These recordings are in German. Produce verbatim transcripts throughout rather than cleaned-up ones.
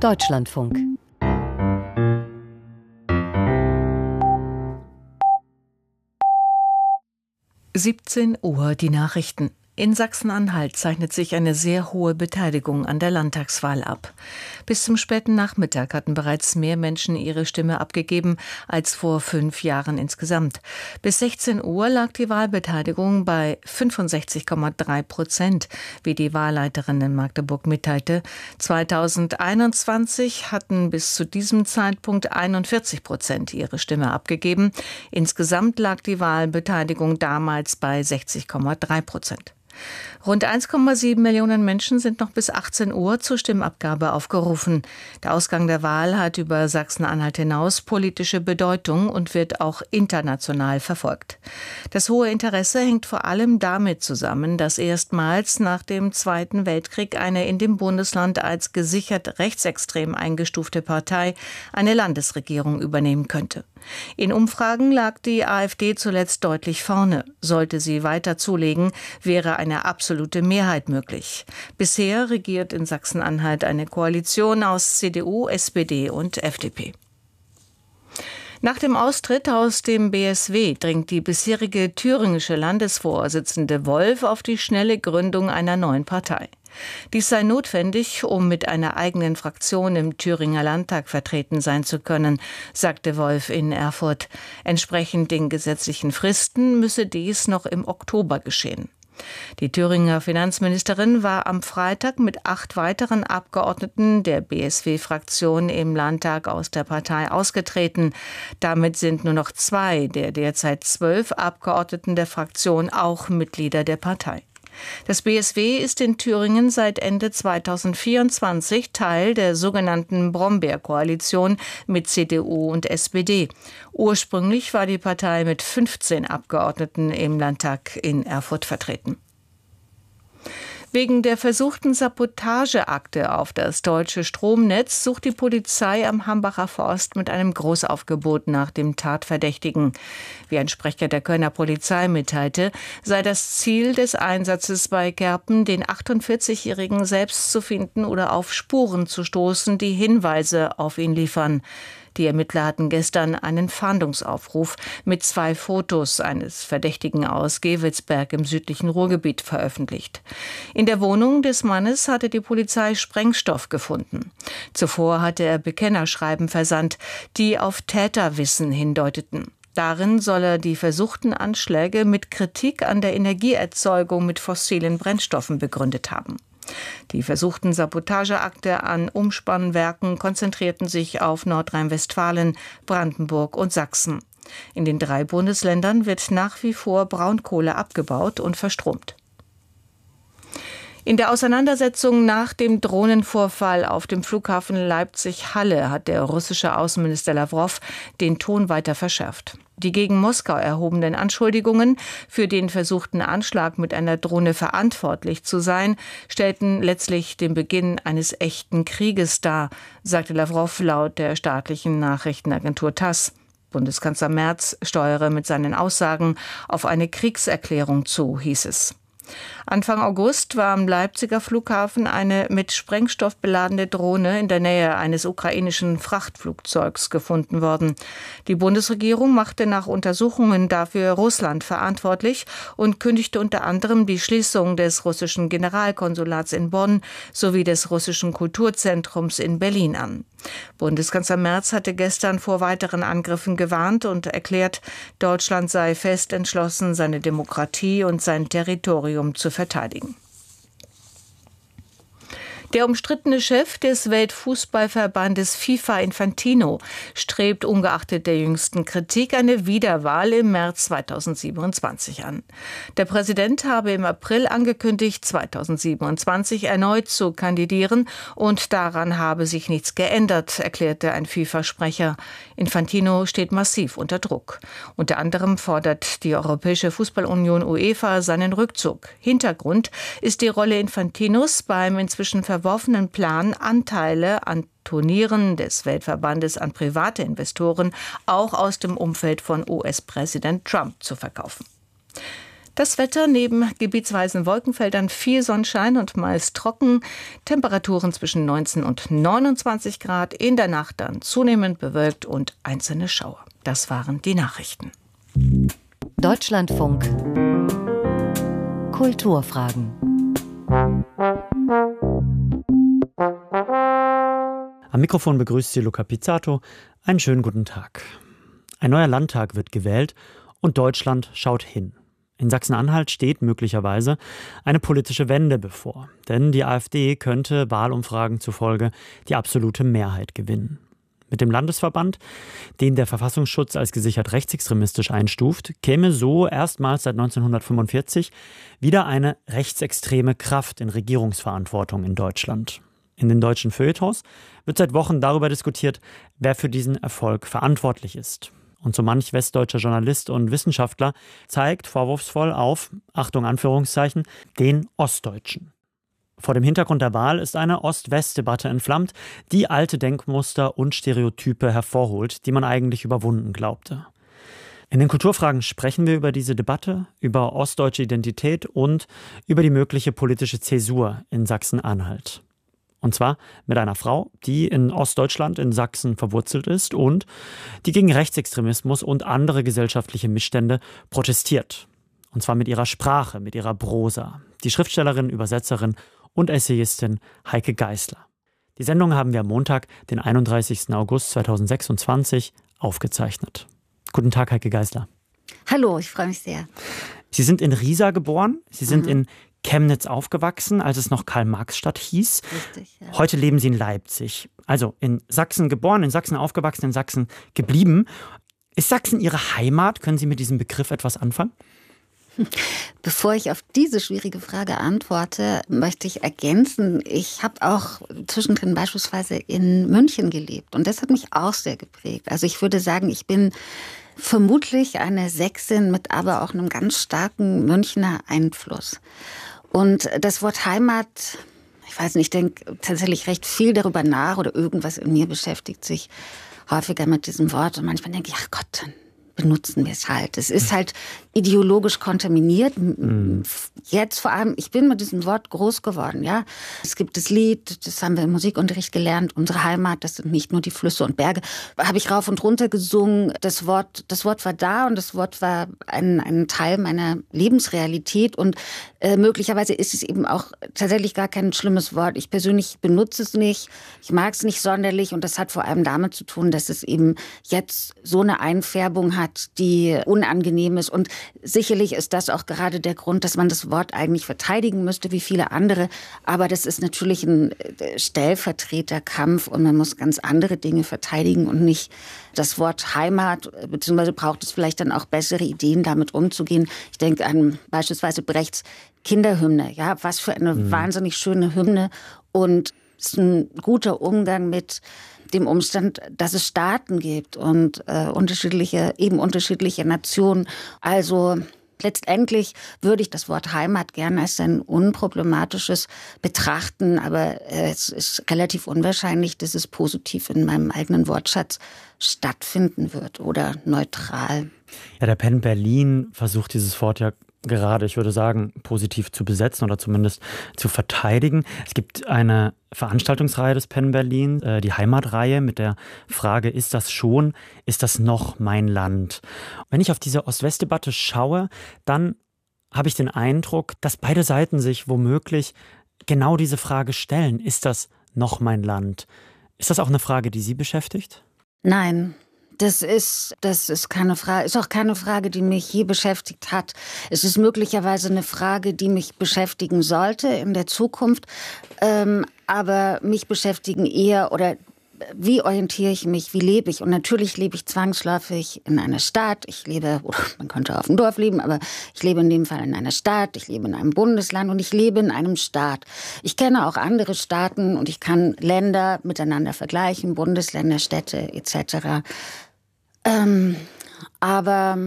Deutschlandfunk. siebzehn Uhr, die Nachrichten. In Sachsen-Anhalt zeichnet sich eine sehr hohe Beteiligung an der Landtagswahl ab. Bis zum späten Nachmittag hatten bereits mehr Menschen ihre Stimme abgegeben als vor fünf Jahren insgesamt. Bis sechzehn Uhr lag die Wahlbeteiligung bei fünfundsechzig Komma drei Prozent, wie die Wahlleiterin in Magdeburg mitteilte. zweitausendeinundzwanzig hatten bis zu diesem Zeitpunkt einundvierzig Prozent ihre Stimme abgegeben. Insgesamt lag die Wahlbeteiligung damals bei sechzig Komma drei Prozent. Rund eins Komma sieben Millionen Menschen sind noch bis achtzehn Uhr zur Stimmabgabe aufgerufen. Der Ausgang der Wahl hat über Sachsen-Anhalt hinaus politische Bedeutung und wird auch international verfolgt. Das hohe Interesse hängt vor allem damit zusammen, dass erstmals nach dem Zweiten Weltkrieg eine in dem Bundesland als gesichert rechtsextrem eingestufte Partei eine Landesregierung übernehmen könnte. In Umfragen lag die AfD zuletzt deutlich vorne. Sollte sie weiter zulegen, wäre eine absolute Mehrheit möglich. Bisher regiert in Sachsen-Anhalt eine Koalition aus C D U, S P D und F D P. Nach dem Austritt aus dem B S W dringt die bisherige thüringische Landesvorsitzende Wolf auf die schnelle Gründung einer neuen Partei. Dies sei notwendig, um mit einer eigenen Fraktion im Thüringer Landtag vertreten sein zu können, sagte Wolf in Erfurt. Entsprechend den gesetzlichen Fristen müsse dies noch im Oktober geschehen. Die Thüringer Finanzministerin war am Freitag mit acht weiteren Abgeordneten der B S W-Fraktion im Landtag aus der Partei ausgetreten. Damit sind nur noch zwei der derzeit zwölf Abgeordneten der Fraktion auch Mitglieder der Partei. Das B S W ist in Thüringen seit Ende zweitausendvierundzwanzig Teil der sogenannten Brombeer-Koalition mit C D U und S P D. Ursprünglich war die Partei mit fünfzehn Abgeordneten im Landtag in Erfurt vertreten. Wegen der versuchten Sabotageakte auf das deutsche Stromnetz sucht die Polizei am Hambacher Forst mit einem Großaufgebot nach dem Tatverdächtigen. Wie ein Sprecher der Kölner Polizei mitteilte, sei das Ziel des Einsatzes bei Kerpen, den achtundvierzigjährigen selbst zu finden oder auf Spuren zu stoßen, die Hinweise auf ihn liefern. Die Ermittler hatten gestern einen Fahndungsaufruf mit zwei Fotos eines Verdächtigen aus Gevelsberg im südlichen Ruhrgebiet veröffentlicht. In der Wohnung des Mannes hatte die Polizei Sprengstoff gefunden. Zuvor hatte er Bekennerschreiben versandt, die auf Täterwissen hindeuteten. Darin soll er die versuchten Anschläge mit Kritik an der Energieerzeugung mit fossilen Brennstoffen begründet haben. Die versuchten Sabotageakte an Umspannwerken konzentrierten sich auf Nordrhein-Westfalen, Brandenburg und Sachsen. In den drei Bundesländern wird nach wie vor Braunkohle abgebaut und verstromt. In der Auseinandersetzung nach dem Drohnenvorfall auf dem Flughafen Leipzig-Halle hat der russische Außenminister Lawrow den Ton weiter verschärft. Die gegen Moskau erhobenen Anschuldigungen, für den versuchten Anschlag mit einer Drohne verantwortlich zu sein, stellten letztlich den Beginn eines echten Krieges dar, sagte Lawrow laut der staatlichen Nachrichtenagentur TASS. Bundeskanzler Merz steuere mit seinen Aussagen auf eine Kriegserklärung zu, hieß es. Anfang August war am Leipziger Flughafen eine mit Sprengstoff beladene Drohne in der Nähe eines ukrainischen Frachtflugzeugs gefunden worden. Die Bundesregierung machte nach Untersuchungen dafür Russland verantwortlich und kündigte unter anderem die Schließung des russischen Generalkonsulats in Bonn sowie des russischen Kulturzentrums in Berlin an. Bundeskanzler Merz hatte gestern vor weiteren Angriffen gewarnt und erklärt, Deutschland sei fest entschlossen, seine Demokratie und sein Territorium zu verteidigen. Der umstrittene Chef des Weltfußballverbandes FIFA, Infantino, strebt ungeachtet der jüngsten Kritik eine Wiederwahl im März zweitausendsiebenundzwanzig an. Der Präsident habe im April angekündigt, zweitausendsiebenundzwanzig erneut zu kandidieren und daran habe sich nichts geändert, erklärte ein FIFA-Sprecher. Infantino steht massiv unter Druck. Unter anderem fordert die Europäische Fußballunion UEFA seinen Rückzug. Hintergrund ist die Rolle Infantinos beim inzwischen verworfenen Plan, Anteile an Turnieren des Weltverbandes an private Investoren auch aus dem Umfeld von U S-Präsident Trump zu verkaufen. Das Wetter neben gebietsweisen Wolkenfeldern viel Sonnenschein und meist trocken. Temperaturen zwischen neunzehn und neunundzwanzig Grad. In der Nacht dann zunehmend bewölkt und einzelne Schauer. Das waren die Nachrichten. Deutschlandfunk. Kulturfragen. Am Mikrofon begrüßt Sie Luca Pizzato. Einen schönen guten Tag. Ein neuer Landtag wird gewählt und Deutschland schaut hin. In Sachsen-Anhalt steht möglicherweise eine politische Wende bevor. Denn die AfD könnte Wahlumfragen zufolge die absolute Mehrheit gewinnen. Mit dem Landesverband, den der Verfassungsschutz als gesichert rechtsextremistisch einstuft, käme so erstmals seit neunzehnhundertfünfundvierzig wieder eine rechtsextreme Kraft in Regierungsverantwortung in Deutschland. In den deutschen Feuilletons wird seit Wochen darüber diskutiert, wer für diesen Erfolg verantwortlich ist. Und so manch westdeutscher Journalist und Wissenschaftler zeigt vorwurfsvoll auf, Achtung Anführungszeichen, den Ostdeutschen. Vor dem Hintergrund der Wahl ist eine Ost-West-Debatte entflammt, die alte Denkmuster und Stereotype hervorholt, die man eigentlich überwunden glaubte. In den Kulturfragen sprechen wir über diese Debatte, über ostdeutsche Identität und über die mögliche politische Zäsur in Sachsen-Anhalt. Und zwar mit einer Frau, die in Ostdeutschland in Sachsen verwurzelt ist und die gegen Rechtsextremismus und andere gesellschaftliche Missstände protestiert. Und zwar mit ihrer Sprache, mit ihrer Prosa. Die Schriftstellerin, Übersetzerin und Essayistin Heike Geisler. Die Sendung haben wir am Montag, den einunddreißigsten August zweitausendsechsundzwanzig, aufgezeichnet. Guten Tag, Heike Geisler. Hallo, ich freue mich sehr. Sie sind in Riesa geboren, Sie sind mhm. in Chemnitz aufgewachsen, als es noch Karl-Marx-Stadt hieß. Richtig, ja. Heute leben Sie in Leipzig. Also in Sachsen geboren, in Sachsen aufgewachsen, in Sachsen geblieben. Ist Sachsen Ihre Heimat? Können Sie mit diesem Begriff etwas anfangen? Bevor ich auf diese schwierige Frage antworte, möchte ich ergänzen, ich habe auch zwischendrin beispielsweise in München gelebt und das hat mich auch sehr geprägt. Also ich würde sagen, ich bin vermutlich eine Sächsin mit aber auch einem ganz starken Münchner Einfluss. Und das Wort Heimat, ich weiß nicht, ich denke tatsächlich recht viel darüber nach oder irgendwas in mir beschäftigt sich häufiger mit diesem Wort und manchmal denke ich, ach Gott, dann benutzen wir es halt. Es ist halt ideologisch kontaminiert. Mhm. Jetzt vor allem, ich bin mit diesem Wort groß geworden, ja. Es gibt das Lied, das haben wir im Musikunterricht gelernt, unsere Heimat, das sind nicht nur die Flüsse und Berge. Habe ich rauf und runter gesungen. Das Wort, das Wort war da und das Wort war ein, ein Teil meiner Lebensrealität und äh, möglicherweise ist es eben auch tatsächlich gar kein schlimmes Wort. Ich persönlich benutze es nicht. Ich mag es nicht sonderlich und das hat vor allem damit zu tun, dass es eben jetzt so eine Einfärbung hat, die unangenehm ist. Und sicherlich ist das auch gerade der Grund, dass man das Wort eigentlich verteidigen müsste, wie viele andere. Aber das ist natürlich ein Stellvertreterkampf und man muss ganz andere Dinge verteidigen und nicht das Wort Heimat, beziehungsweise braucht es vielleicht dann auch bessere Ideen, damit umzugehen. Ich denke an beispielsweise Brechts Kinderhymne. Ja, was für eine mhm. wahnsinnig schöne Hymne und es ist ein guter Umgang mit dem Umstand, dass es Staaten gibt und äh, unterschiedliche, eben unterschiedliche Nationen. Also letztendlich würde ich das Wort Heimat gerne als ein unproblematisches betrachten, aber äh, es ist relativ unwahrscheinlich, dass es positiv in meinem eigenen Wortschatz stattfinden wird oder neutral. Ja, der Penn Berlin versucht dieses Wort ja gerade, ich würde sagen, positiv zu besetzen oder zumindest zu verteidigen. Es gibt eine Veranstaltungsreihe des Penn Berlin, äh, die Heimatreihe mit der Frage, ist das schon, ist das noch mein Land? Wenn ich auf diese Ost-West-Debatte schaue, dann habe ich den Eindruck, dass beide Seiten sich womöglich genau diese Frage stellen. Ist das noch mein Land? Ist das auch eine Frage, die Sie beschäftigt? Nein. Das ist, das ist keine Frage, ist auch keine Frage, die mich je beschäftigt hat. Es ist möglicherweise eine Frage, die mich beschäftigen sollte in der Zukunft. Ähm, aber mich beschäftigen eher, oder wie orientiere ich mich, wie lebe ich? Und natürlich lebe ich zwangsläufig in einer Stadt. Ich lebe, oder man könnte auf dem Dorf leben, aber ich lebe in dem Fall in einer Stadt. Ich lebe in einem Bundesland und ich lebe in einem Staat. Ich kenne auch andere Staaten und ich kann Länder miteinander vergleichen, Bundesländer, Städte et cetera. Ähm, aber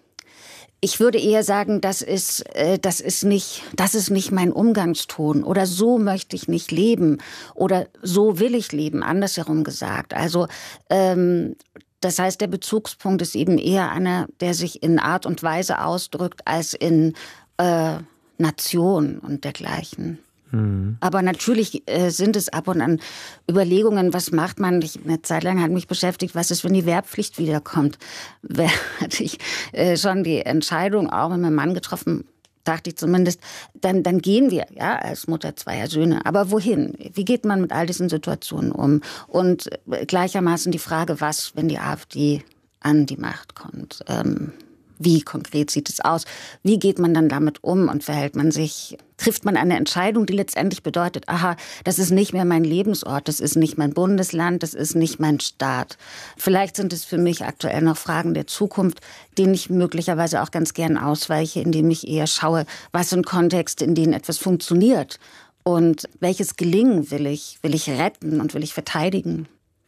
ich würde eher sagen, das ist, äh, das ist nicht, das ist nicht mein Umgangston oder so möchte ich nicht leben oder so will ich leben, andersherum gesagt. Also ähm, Das heißt, der Bezugspunkt ist eben eher einer, der sich in Art und Weise ausdrückt, als in äh, Nation und dergleichen. Mhm. Aber natürlich äh, sind es ab und an Überlegungen, was macht man? Ich, eine Zeit lang hat mich beschäftigt, was ist, wenn die Wehrpflicht wiederkommt? Wer hatte ich äh, schon die Entscheidung auch mit meinem Mann getroffen, dachte ich zumindest, dann, dann gehen wir, ja, als Mutter zweier Söhne. Aber wohin? Wie geht man mit all diesen Situationen um? Und gleichermaßen die Frage, was, wenn die AfD an die Macht kommt? Ähm, wie konkret sieht es aus? Wie geht man dann damit um und verhält man sich? Trifft man eine Entscheidung, die letztendlich bedeutet, aha, das ist nicht mehr mein Lebensort, das ist nicht mein Bundesland, das ist nicht mein Staat. Vielleicht sind es für mich aktuell noch Fragen der Zukunft, denen ich möglicherweise auch ganz gern ausweiche, indem ich eher schaue, was sind Kontexte, in denen etwas funktioniert und welches Gelingen will ich, will ich retten und will ich verteidigen.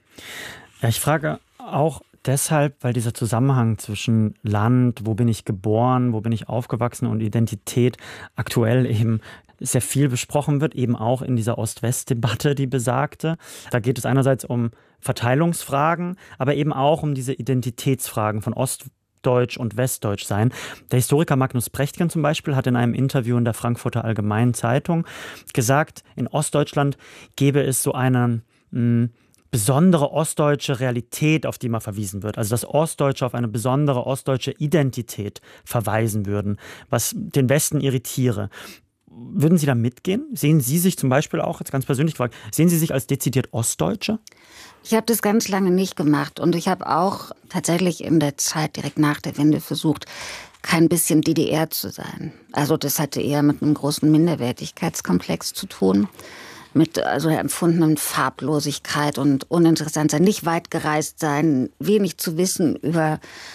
Ja, ich frage auch deshalb, weil dieser Zusammenhang zwischen Land, wo bin ich geboren, wo bin ich aufgewachsen und Identität aktuell eben sehr viel besprochen wird, eben auch in dieser Ost-West-Debatte, die besagte. Da geht es einerseits um Verteilungsfragen, aber eben auch um diese Identitätsfragen von Ostdeutsch und Westdeutsch sein. Der Historiker Magnus Brechtgen zum Beispiel hat in einem Interview in der Frankfurter Allgemeinen Zeitung gesagt, in Ostdeutschland gäbe es so einen mh, besondere ostdeutsche Realität, auf die mal verwiesen wird. Also dass Ostdeutsche auf eine besondere ostdeutsche Identität verweisen würden, was den Westen irritiere. Würden Sie da mitgehen? Sehen Sie sich zum Beispiel auch, jetzt ganz persönlich gefragt, sehen Sie sich als dezidiert Ostdeutsche? Ich habe das ganz lange nicht gemacht und ich habe auch tatsächlich in der Zeit direkt nach der Wende versucht, kein bisschen D D R zu sein. Also das hatte eher mit einem großen Minderwertigkeitskomplex zu tun. Mit also der empfundenen Farblosigkeit und Uninteressantsein, nicht weit gereist sein, wenig zu wissen über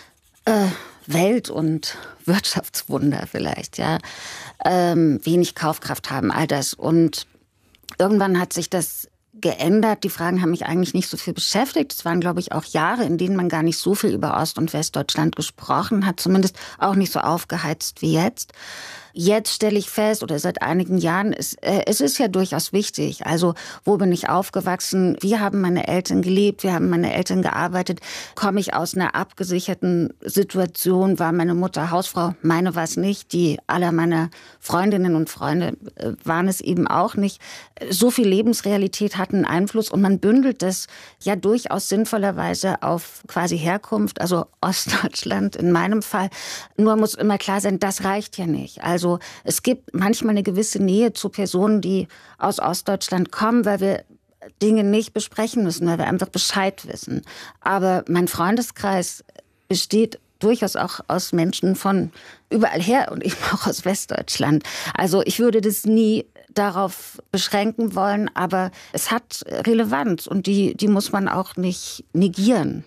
äh, Welt- und Wirtschaftswunder vielleicht, ja, ähm, wenig Kaufkraft haben, all das. Und irgendwann hat sich das geändert. Die Fragen haben mich eigentlich nicht so viel beschäftigt. Es waren, glaube ich, auch Jahre, in denen man gar nicht so viel über Ost- und Westdeutschland gesprochen hat, zumindest auch nicht so aufgeheizt wie jetzt. Jetzt stelle ich fest, oder seit einigen Jahren, es, äh, es ist ja durchaus wichtig. Also, wo bin ich aufgewachsen? Wie haben meine Eltern gelebt? Wie haben meine Eltern gearbeitet? Komme ich aus einer abgesicherten Situation? War meine Mutter Hausfrau? Meine war es nicht. Die aller meiner Freundinnen und Freunde äh, waren es eben auch nicht. So viel Lebensrealität hat einen Einfluss und man bündelt das ja durchaus sinnvollerweise auf quasi Herkunft, also Ostdeutschland in meinem Fall. Nur muss immer klar sein, das reicht ja nicht. Also Also es gibt manchmal eine gewisse Nähe zu Personen, die aus Ostdeutschland kommen, weil wir Dinge nicht besprechen müssen, weil wir einfach Bescheid wissen. Aber mein Freundeskreis besteht durchaus auch aus Menschen von überall her und eben auch aus Westdeutschland. Also ich würde das nie darauf beschränken wollen, aber es hat Relevanz und die, die muss man auch nicht negieren.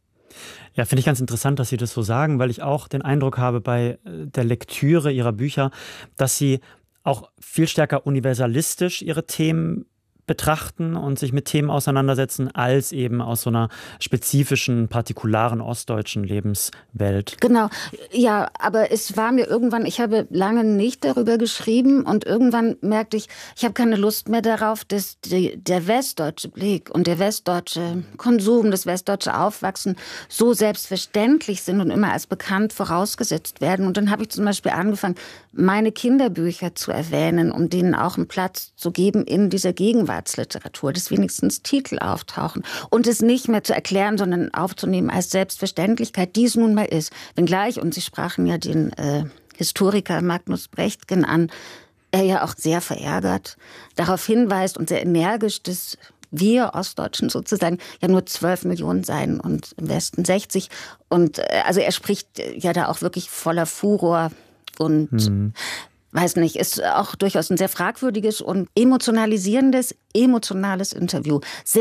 Ja, finde ich ganz interessant, dass Sie das so sagen, weil ich auch den Eindruck habe bei der Lektüre Ihrer Bücher, dass Sie auch viel stärker universalistisch Ihre Themen betrachten und sich mit Themen auseinandersetzen, als eben aus so einer spezifischen, partikularen ostdeutschen Lebenswelt. Genau, ja, aber es war mir irgendwann, ich habe lange nicht darüber geschrieben und irgendwann merkte ich, ich habe keine Lust mehr darauf, dass die, der westdeutsche Blick und der westdeutsche Konsum, das westdeutsche Aufwachsen so selbstverständlich sind und immer als bekannt vorausgesetzt werden. Und dann habe ich zum Beispiel angefangen, meine Kinderbücher zu erwähnen, um denen auch einen Platz zu geben in dieser Gegenwart. Literatur, dass wenigstens Titel auftauchen und es nicht mehr zu erklären, sondern aufzunehmen als Selbstverständlichkeit, die es nun mal ist. Wenngleich, und Sie sprachen ja den äh, Historiker Magnus Brechtgen an, er ja auch sehr verärgert darauf hinweist und sehr energisch, dass wir Ostdeutschen sozusagen ja nur zwölf Millionen seien und im Westen sechzig. Und äh, also er spricht ja da auch wirklich voller Furor und mhm. weiß nicht, ist auch durchaus ein sehr fragwürdiges und emotionalisierendes, emotionales Interview. Sehr